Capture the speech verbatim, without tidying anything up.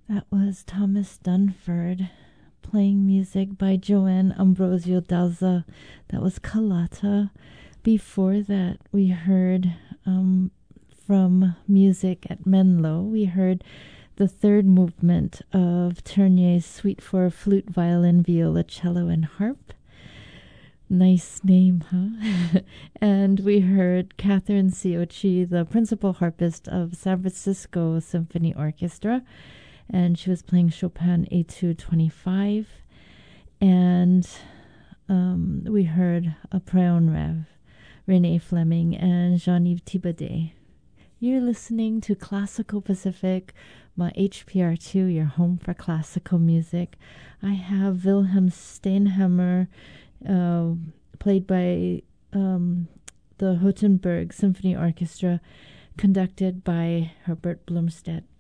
That was Thomas Dunford playing music by Joanne Ambrosio Dalza. That was Kalata. Before that, we heard um, from Music at Menlo, we heard the third movement of Ternier's Suite for flute, violin, viola, cello, and harp. Nice name, huh? And we heard Catherine Siochi, the principal harpist of San Francisco Symphony Orchestra, and she was playing Chopin Etude twenty-five. And um, we heard a Préon Rêve, Renee Fleming and Jean-Yves Thibaudet. You're listening to Classical Pacific, my H P R two, your home for classical music. I have Wilhelm Steinhammer, uh, played by um, the Hottenberg Symphony Orchestra, conducted by Herbert Blomstedt.